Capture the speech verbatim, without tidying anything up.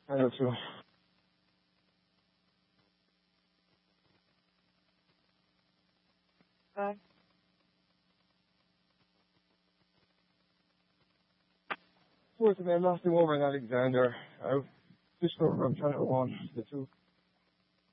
I know too. Uh, Fourth man, lost him over in Alexander. I just over, I'm trying to one, the two.